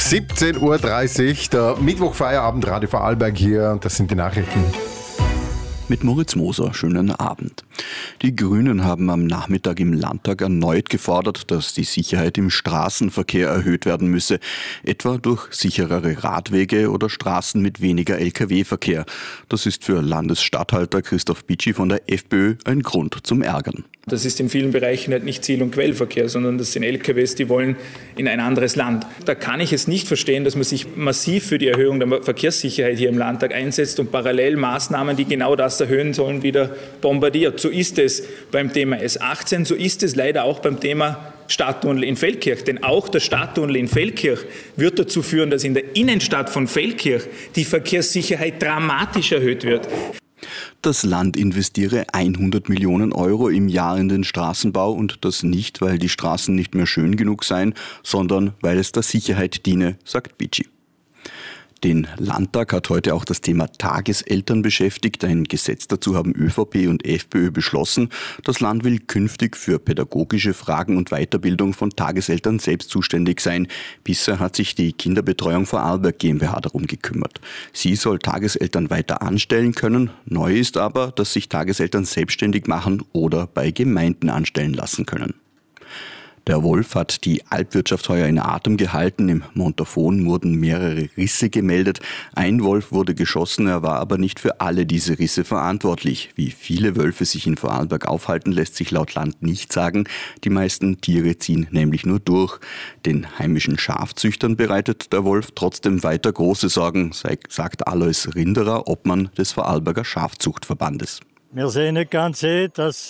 17.30 Uhr, der Mittwochfeierabend, Radio Vorarlberg hier. Das sind die Nachrichten. Mit Moritz Moser, schönen Abend. Die Grünen haben am Nachmittag im Landtag erneut gefordert, dass die Sicherheit im Straßenverkehr erhöht werden müsse, etwa durch sicherere Radwege oder Straßen mit weniger Lkw-Verkehr. Das ist für Landesstatthalter Christoph Bitschi von der FPÖ ein Grund zum Ärgern. Das ist in vielen Bereichen halt nicht Ziel- und Quellverkehr, sondern das sind LKWs, die wollen in ein anderes Land. Da kann ich es nicht verstehen, dass man sich massiv für die Erhöhung der Verkehrssicherheit hier im Landtag einsetzt und parallel Maßnahmen, die genau das erhöhen sollen, wieder bombardiert. So ist es beim Thema S18, so ist es leider auch beim Thema Stadttunnel in Feldkirch. Denn auch der Stadttunnel in Feldkirch wird dazu führen, dass in der Innenstadt von Feldkirch die Verkehrssicherheit dramatisch erhöht wird. Das Land investiere 100 Millionen Euro im Jahr in den Straßenbau und das nicht, weil die Straßen nicht mehr schön genug seien, sondern weil es der Sicherheit diene, sagt Bitschi. Den Landtag hat heute auch das Thema Tageseltern beschäftigt. Ein Gesetz dazu haben ÖVP und FPÖ beschlossen. Das Land will künftig für pädagogische Fragen und Weiterbildung von Tageseltern selbst zuständig sein. Bisher hat sich die Kinderbetreuung Vorarlberg GmbH darum gekümmert. Sie soll Tageseltern weiter anstellen können. Neu ist aber, dass sich Tageseltern selbstständig machen oder bei Gemeinden anstellen lassen können. Der Wolf hat die Alpwirtschaft heuer in Atem gehalten. Im Montafon wurden mehrere Risse gemeldet. Ein Wolf wurde geschossen, er war aber nicht für alle diese Risse verantwortlich. Wie viele Wölfe sich in Vorarlberg aufhalten, lässt sich laut Land nicht sagen. Die meisten Tiere ziehen nämlich nur durch. Den heimischen Schafzüchtern bereitet der Wolf trotzdem weiter große Sorgen, sagt Alois Rinderer, Obmann des Vorarlberger Schafzuchtverbandes. Wir sehen nicht ganz, dass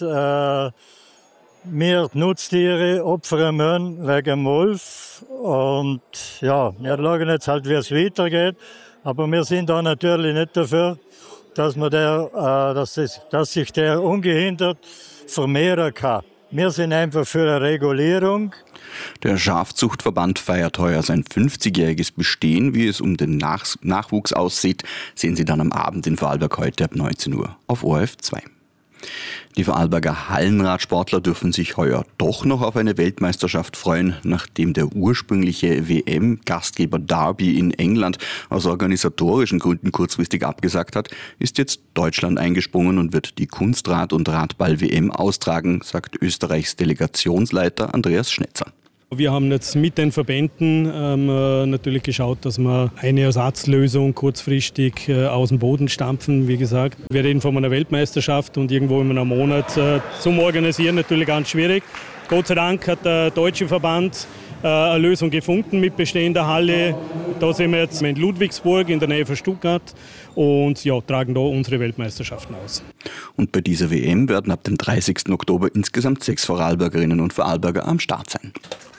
wir die Nutztiere opfern müssen wegen dem Wolf. Und ja, wir schauen jetzt halt, wie es weitergeht. Aber wir sind da natürlich nicht dafür, dass sich der ungehindert vermehren kann. Wir sind einfach für eine Regulierung. Der Schafzuchtverband feiert heuer sein 50-jähriges Bestehen. Wie es um den Nachwuchs aussieht, sehen Sie dann am Abend in Vorarlberg heute ab 19 Uhr auf ORF 2. Die Vorarlberger Hallenradsportler dürfen sich heuer doch noch auf eine Weltmeisterschaft freuen. Nachdem der ursprüngliche WM-Gastgeber Derby in England aus organisatorischen Gründen kurzfristig abgesagt hat, ist jetzt Deutschland eingesprungen und wird die Kunstrad- und Radball-WM austragen, sagt Österreichs Delegationsleiter Andreas Schnetzer. Wir haben jetzt mit den Verbänden natürlich geschaut, dass wir eine Ersatzlösung kurzfristig aus dem Boden stampfen. Wie gesagt, wir reden von einer Weltmeisterschaft und irgendwo in einem Monat zum Organisieren natürlich ganz schwierig. Gott sei Dank hat der deutsche Verband eine Lösung gefunden mit bestehender Halle. Da sind wir jetzt in Ludwigsburg in der Nähe von Stuttgart und ja, tragen da unsere Weltmeisterschaften aus. Und bei dieser WM werden ab dem 30. Oktober insgesamt 6 Vorarlbergerinnen und Vorarlberger am Start sein.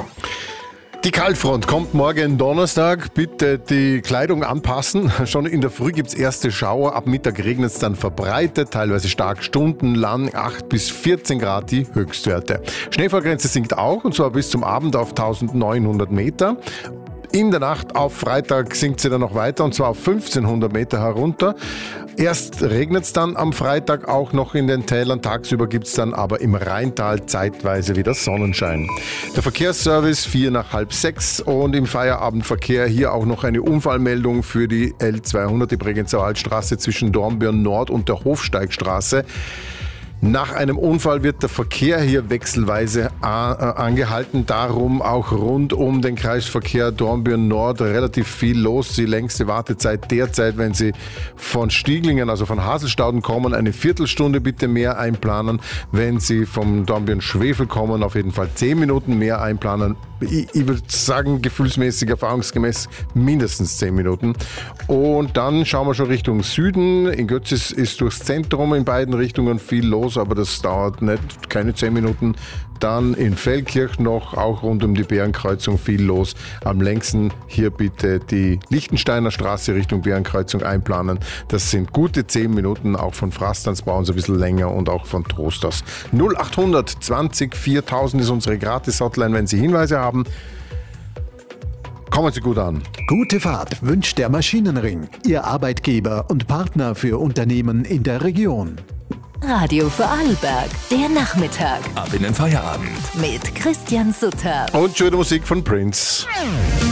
Die Kaltfront kommt morgen Donnerstag. Bitte die Kleidung anpassen. Schon in der Früh gibt es erste Schauer. Ab Mittag regnet es dann verbreitet, teilweise stark stundenlang. 8 bis 14 Grad die Höchstwerte. Schneefallgrenze sinkt auch, und zwar bis zum Abend auf 1900 Meter. In der Nacht auf Freitag sinkt sie dann noch weiter, und zwar auf 1500 Meter herunter. Erst regnet es dann am Freitag auch noch in den Tälern. Tagsüber gibt es dann aber im Rheintal zeitweise wieder Sonnenschein. Der Verkehrsservice 4 nach halb 6 und im Feierabendverkehr hier auch noch eine Unfallmeldung für die L200, die Bregenzauer Altstraße zwischen Dornbirn Nord und der Hofsteigstraße. Nach einem Unfall wird der Verkehr hier wechselweise angehalten. Darum auch rund um den Kreisverkehr Dornbirn Nord relativ viel los. Die längste Wartezeit derzeit, wenn Sie von Stieglingen, also von Haselstauden kommen, eine Viertelstunde bitte mehr einplanen. Wenn Sie vom Dornbirn Schwefel kommen, auf jeden Fall 10 Minuten mehr einplanen. Ich würde sagen, gefühlsmäßig, erfahrungsgemäß mindestens 10 Minuten. Und dann schauen wir schon Richtung Süden. In Götzis ist durchs Zentrum in beiden Richtungen viel los, aber das dauert nicht, keine 10 Minuten. Dann in Feldkirch noch, auch rund um die Bärenkreuzung viel los. Am längsten hier bitte die Lichtensteiner Straße Richtung Bärenkreuzung einplanen. Das sind gute 10 Minuten, auch von Frastans brauchen sie ein bisschen länger und auch von Trost aus. 0800 20 4000 ist unsere Gratis-Hotline, wenn Sie Hinweise haben. Kommen Sie gut an. Gute Fahrt wünscht der Maschinenring, Ihr Arbeitgeber und Partner für Unternehmen in der Region. Radio Vorarlberg, der Nachmittag. Ab in den Feierabend. Mit Christian Sutter. Und schöne Musik von Prince.